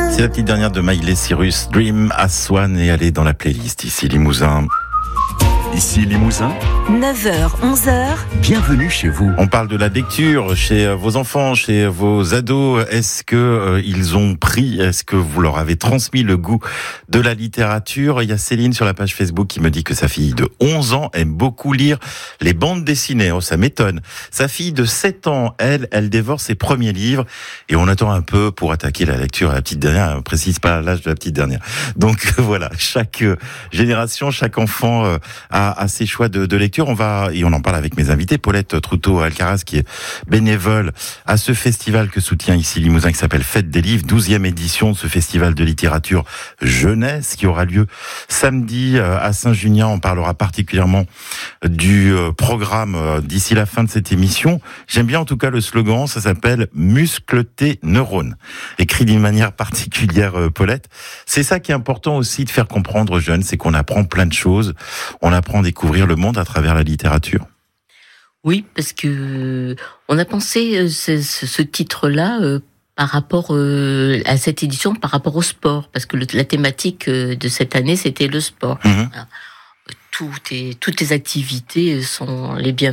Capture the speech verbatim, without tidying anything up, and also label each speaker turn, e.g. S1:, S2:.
S1: C'est la petite dernière de Miley Cyrus, Dream as Swan, et elle est dans la playlist ici Limousin.
S2: Ici Limousin,
S3: neuf heures, onze heures.
S2: Bienvenue chez vous.
S1: On parle de la lecture chez vos enfants, chez vos ados. Est-ce que euh, ils ont pris, est-ce que vous leur avez transmis le goût de la littérature? Il y a Céline sur la page Facebook qui me dit que sa fille de onze ans aime beaucoup lire les bandes dessinées. Oh, ça m'étonne. Sa fille de sept ans, elle, elle dévore ses premiers livres, et on attend un peu pour attaquer la lecture à la petite dernière. On précise pas l'âge de la petite dernière. Donc voilà, chaque euh, génération, chaque enfant euh, a à, à ses choix de, de lecture. On va, et on en parle avec mes invités, Paulette Troutot-Alcaraz, qui est bénévole à ce festival que soutient ici Limousin, qui s'appelle Fête des Livres, douzième édition de ce festival de littérature jeunesse, qui aura lieu samedi à Saint-Junien. On parlera particulièrement du programme d'ici la fin de cette émission. J'aime bien en tout cas le slogan, ça s'appelle « Muscle tes neurones », écrit d'une manière particulière, Paulette. C'est ça qui est important aussi de faire comprendre aux jeunes, c'est qu'on apprend plein de choses, on apprend à découvrir le monde à travers la littérature.
S4: Oui, parce que on a pensé ce, ce, ce titre-là euh, par rapport euh, à cette édition, par rapport au sport, parce que le, la thématique de cette année, c'était le sport. Mmh. Tout est, toutes les activités sont les bienvenues.